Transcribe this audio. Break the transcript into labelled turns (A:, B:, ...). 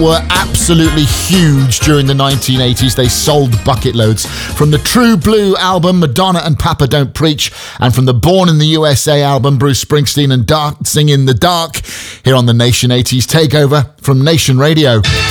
A: were absolutely huge during the 1980s. They sold bucket loads. From the True Blue album, Madonna and Papa Don't Preach, and from the Born in the USA album, Bruce Springsteen and Dancing in the Dark, here on the Nation 80s Takeover from Nation Radio.